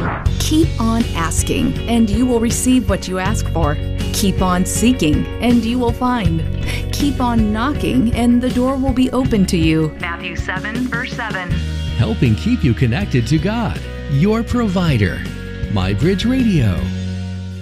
Keep on asking, and you will receive what you ask for. Keep on seeking, and you will find. Keep on knocking, and the door will be open to you. Matthew 7, verse 7. Helping keep you connected to God, your provider. MyBridge Radio.